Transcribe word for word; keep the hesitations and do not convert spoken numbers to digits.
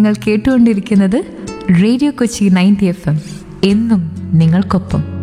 നിങ്ങൾ കേട്ടുകൊണ്ടിരിക്കുന്നത് radio Kochi ninety F M, എന്നും നിങ്ങൾക്കൊപ്പം.